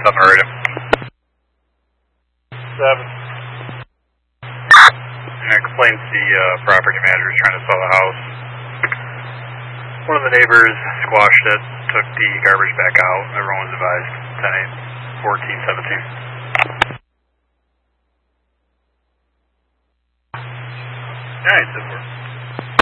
7 radio. 7. I complained to the property manager trying to sell the house. One of the neighbors squashed it, took the garbage back out. Everyone was advised 10-8, 14-17. Alright, so